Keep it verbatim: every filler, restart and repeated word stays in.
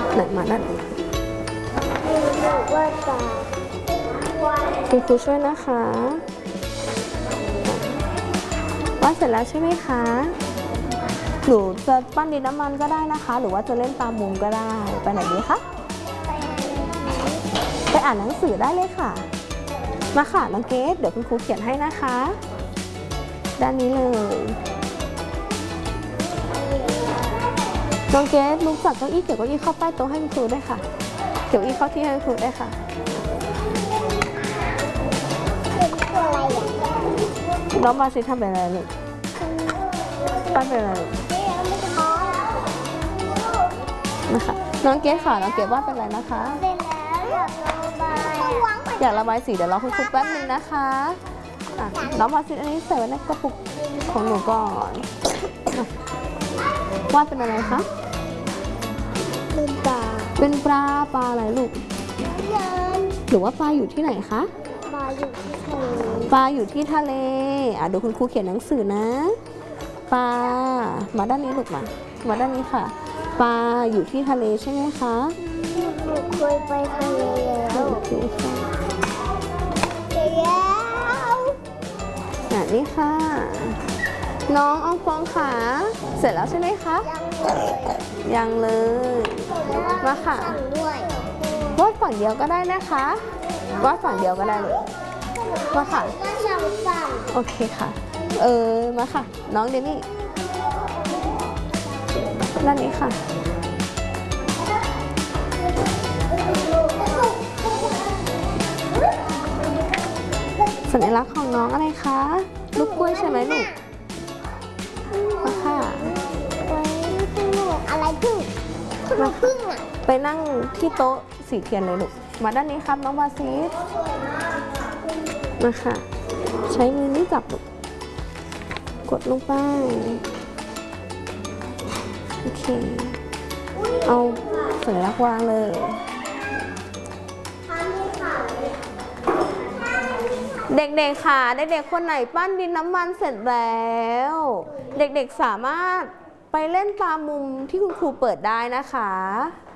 ไหนมาด้านว่าตาคุณครูช่วยนะคะวาดเสร็จแล้วใช่ไหมคะหนูจะปั้นดินน้ำมันก็ได้นะคะหรือว่าจะเล่นตามมุมก็ได้ไปไหนดีคะไปอ่านหนังสือได้เลยค่ะมาค่ะน้องเกดเดี๋ยวคุณครูเขียนให้นะคะด้านนี้เลยน้องเกดลุกจากเก้าอี้เกี่ยวเก้าอี้เข้าใต้โต๊ะให้คุณครูด้วยค่ะเกี่ยวเก้าอี้เข้าที่ให้คุณครูได้ค่ะน้องมาสิทำเป็นอะไรลูกปั้นเป็นอะไรนะคะน้องเกดค่ะน้องเกดวาดเป็นอะไรนะคะอยากระบายสีเดี๋ยวรอคุณครูแป๊บนึงนะคะน้องมาสิอันนี้ใส่ไว้ในกระปุกของหนูก่อนวาดเป็นอะไรคะเป็นปลาเป็นปลาปลาอะไรลูกหรือว่าปลาอยู่ที่ไหนคะปลาอยู่ที่ทะเลปลาอยู่ที่ทะเลอ่ะดูคุณครูเขียนหนังสือนะปลามาด้านนี้ลูกมามาด้านนี้ค่ะปลาอยู่ที่ทะเลใช่ไหมคะหนูเคยไปทะเลแล้วโอเคค่ะแล้วอ่ะนี่ค่ะน้องอองฟองขาเสร็จแล้วใช่ไหมคะยังเลยมาค่ะวาดฝั่งเดียวก็ได้นะคะวาดฝั่งเดียวก็ได้เลยมาค่ะโอเคค่ะเออมาค่ะน้องเดมี่ด้านนี้ค่ะสัญลักษณ์ของน้องอะไรคะลูกกล้วยใช่ไหมลูกมาค่ะอะไรพึ่งมาพึ่งอ่ะไปนั่งที่โต๊ะสีเทียนเลยลูกมาด้านนี้ครับน้องบาซิสมาค่ะใช้มือนี้จับลูกกดลงไปโอเคเอาสัญลักษณ์วางเลยเด็กๆค่ะเด็กๆคนไหนปั้นดินน้ำมันเสร็จแล้วเด็กๆสามารถไปเล่นตามมุมที่คุณครูเปิดได้นะคะ